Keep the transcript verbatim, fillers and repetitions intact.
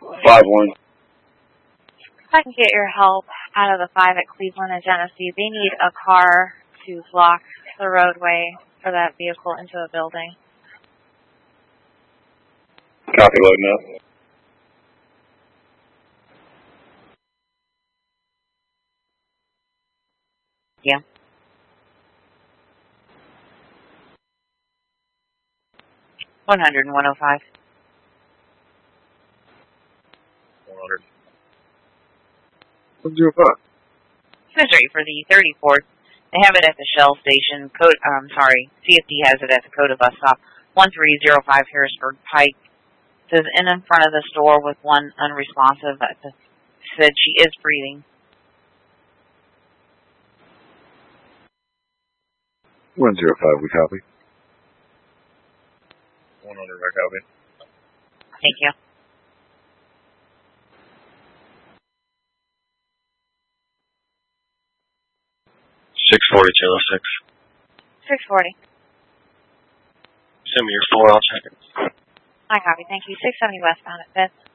five one. If I can get your help out of the five at Cleveland and Genesee, they need a car to block the roadway for that vehicle into a building. Copy, loading up. Yeah. one hundred and one oh five. one hundred. one oh five. Missouri for the thirty-fourth. They have it at the Shell station. Code, um, sorry, C F D has it at the Coda bus stop. one three zero five Harrisburg Pike. It says in in front of the store with one unresponsive. That said she is breathing. one oh five, we copy. one hundred, I copy. Thank you. six forty, channel six. six forty. Send me your four, I'll check it. I copy. Thank you. six seventy westbound at fifth.